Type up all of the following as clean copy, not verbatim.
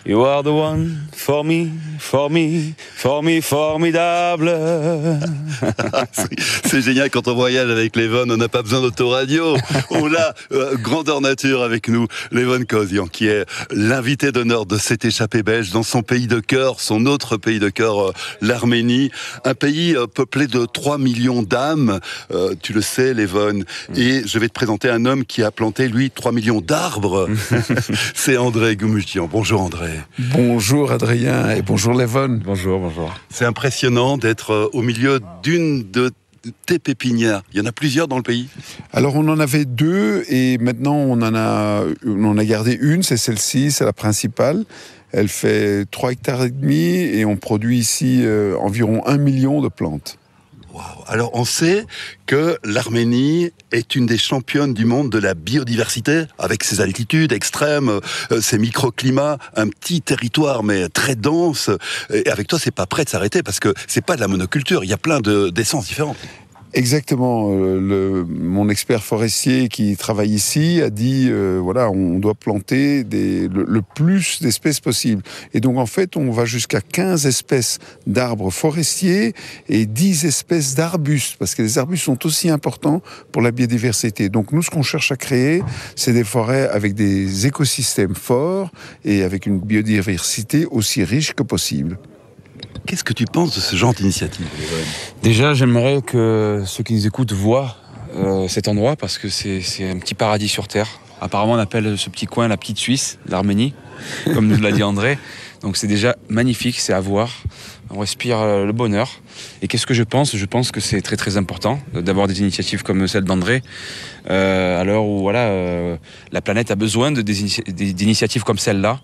You are the one for me, formidable. C'est génial quand on voyage avec Levon, on n'a pas besoin d'autoradio. On l'a grandeur nature avec nous, Levon Kozian, qui est l'invité d'honneur de cette échappée belge dans son pays de cœur, son autre pays de cœur, l'Arménie. Un pays peuplé de 3 millions d'âmes, tu le sais, Levon. Et je vais te présenter un homme qui a planté, lui, 3 millions d'arbres. C'est André Goumouchian. Bonjour André. Bonjour Adrien et bonjour Levon. Bonjour. C'est impressionnant d'être au milieu d'une de tes pépinières. Il y en a plusieurs dans le pays? Alors on en avait 2 et maintenant on en a gardé une, c'est celle-ci, c'est la principale. Elle fait 3,5 hectares et on produit ici environ 1 million de plantes. Wow. Alors on sait que l'Arménie est une des championnes du monde de la biodiversité, avec ses altitudes extrêmes, ses microclimats, un petit territoire mais très dense. Et avec toi, c'est pas prêt de s'arrêter parce que c'est pas de la monoculture. Il y a plein d'essences différentes. Exactement. Mon expert forestier qui travaille ici a dit voilà, on doit planter le plus d'espèces possible. Et donc en fait, on va jusqu'à 15 espèces d'arbres forestiers et 10 espèces d'arbustes, parce que les arbustes sont aussi importants pour la biodiversité. Donc nous, ce qu'on cherche à créer, c'est des forêts avec des écosystèmes forts et avec une biodiversité aussi riche que possible. Qu'est-ce que tu penses de ce genre d'initiative? Déjà, j'aimerais que ceux qui nous écoutent voient cet endroit parce que c'est un petit paradis sur Terre. Apparemment, on appelle ce petit coin la petite Suisse, l'Arménie, comme nous l'a dit André. Donc c'est déjà magnifique, c'est à voir. On respire le bonheur. Et qu'est-ce que je pense? Je pense que c'est très très important d'avoir des initiatives comme celle d'André. À l'heure où la planète a besoin d'initiatives comme celle-là.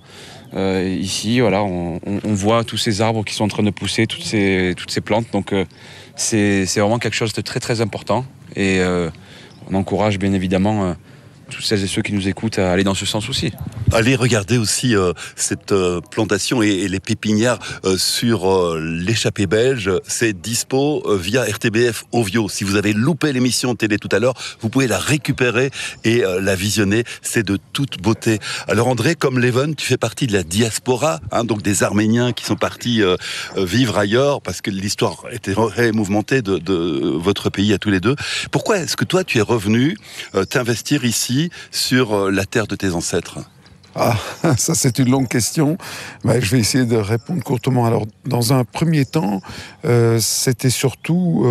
Ici, voilà, on voit tous ces arbres qui sont en train de pousser, toutes ces plantes. Donc c'est vraiment quelque chose de très très important. Et on encourage bien évidemment toutes celles et ceux qui nous écoutent à aller dans ce sens aussi. Allez regarder aussi cette plantation et les pépinières sur l'échappée belge. C'est dispo via RTBF Ovio. Si vous avez loupé l'émission de télé tout à l'heure, vous pouvez la récupérer et la visionner. C'est de toute beauté. Alors André, comme Levon, tu fais partie de la diaspora, donc des Arméniens qui sont partis vivre ailleurs parce que l'histoire était très mouvementée de votre pays à tous les deux. Pourquoi est-ce que toi tu es revenu t'investir ici sur la terre de tes ancêtres? Ah, ça c'est une longue question. Je vais essayer de répondre courtement. Alors, dans un premier temps, c'était surtout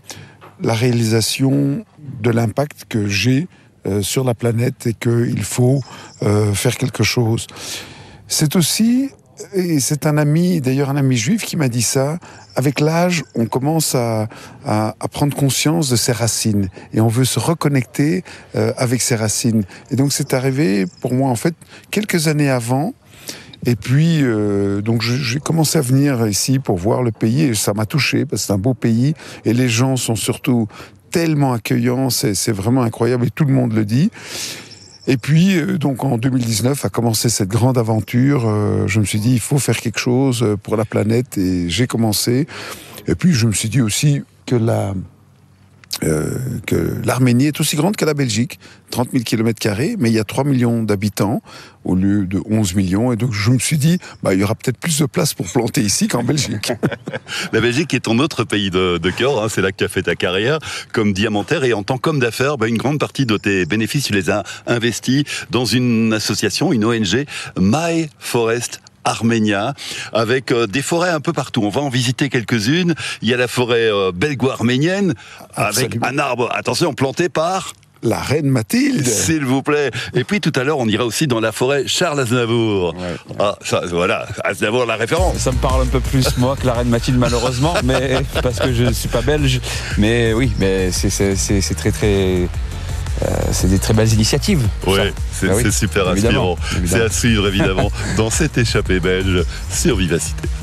la réalisation de l'impact que j'ai sur la planète et qu'il faut faire quelque chose. C'est aussi, et c'est un ami juif qui m'a dit ça, avec l'âge, on commence à prendre conscience de ses racines et on veut se reconnecter avec ses racines. Et donc c'est arrivé pour moi en fait quelques années avant. Et puis donc j'ai commencé à venir ici pour voir le pays et ça m'a touché parce que c'est un beau pays et les gens sont surtout tellement accueillants, c'est vraiment incroyable et tout le monde le dit. Et puis, donc en 2019, a commencé cette grande aventure. Je me suis dit, il faut faire quelque chose pour la planète et j'ai commencé. Et puis, je me suis dit aussi que l'Arménie est aussi grande que la Belgique, 30 000 km², mais il y a 3 millions d'habitants au lieu de 11 millions. Et donc, je me suis dit, il y aura peut-être plus de place pour planter ici qu'en Belgique. La Belgique est ton autre pays de cœur, c'est là que tu as fait ta carrière comme diamantaire. Et en tant qu'homme d'affaires, une grande partie de tes bénéfices, tu les as investis dans une association, une ONG, My Forest Arménia, avec des forêts un peu partout. On va en visiter quelques-unes. Il y a la forêt belgo-arménienne, avec un arbre, attention, planté par... la reine Mathilde. S'il vous plaît. Et puis tout à l'heure, on ira aussi dans la forêt Charles Aznavour. Ouais. Ah, ça, voilà, Aznavour, la référence. Ça me parle un peu plus, moi, que la reine Mathilde, malheureusement, mais parce que je ne suis pas belge. Mais oui, mais c'est très, très... c'est des très belles initiatives. Oui, c'est super inspirant. C'est à suivre, évidemment, dans cette échappée belge sur Vivacité.